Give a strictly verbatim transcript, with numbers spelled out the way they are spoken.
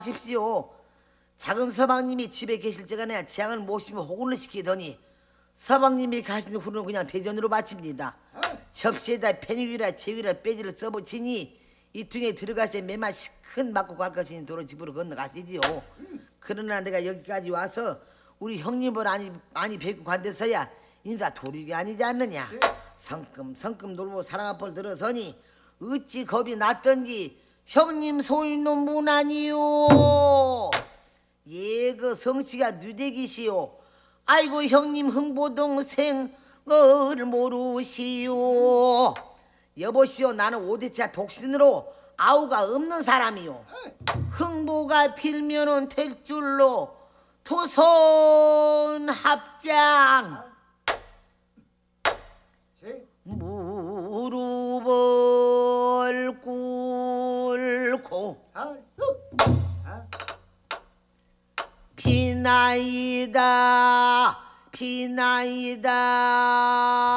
하십시오. 작은 서방님이 집에 계실 적에 지향을 모시며 호군을 시키더니 서방님이 가신 후는 그냥 대전으로 바칩니다. 접시에다 페니위라 제위라 빼지를 써붙이니 이 퉁에 들어가서 매만 큰 맞고 갈 것이니 도로 집으로 건너가시지요. 그러나 내가 여기까지 와서 우리 형님을 많이, 많이 뵙고 관대서야 인사 도리가 아니지 않느냐. 성금 성금 놀고 사랑 앞을 들어서니 어찌 겁이 났던지 형님 소인놈 무난이요. 예, 그 성씨가 누대기시오. 아이고 형님 흥보동생 을 모르시오. 여보시오, 나는 오대차 독신으로 아우가 없는 사람이요. 흥보가 빌면은 될 줄로 토손 합장 무릎을 꿇고 비나이다 비나이다